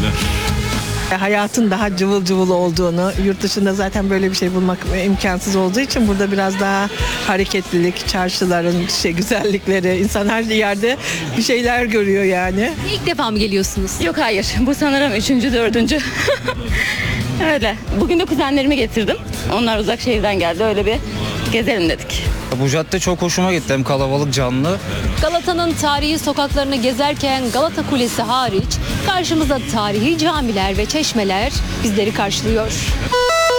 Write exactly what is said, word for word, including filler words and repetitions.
kesinlikle. Hayatın daha cıvıl cıvıl olduğunu, yurt dışında zaten böyle bir şey bulmak imkansız olduğu için burada biraz daha hareketlilik, çarşıların şey güzellikleri, insan her yerde bir şeyler görüyor yani. İlk defa mı geliyorsunuz? Yok hayır. Bu sanırım üçüncü, dördüncü. Öyle. Bugün de kuzenlerimi getirdim. Onlar uzak şehirden geldi. Öyle bir gezelim dedik. Bu cadde çok hoşuma gitti. Hem kalabalık, canlı. Galata'nın tarihi sokaklarını gezerken Galata Kulesi hariç karşımızda tarihi camiler ve çeşmeler bizleri karşılıyor.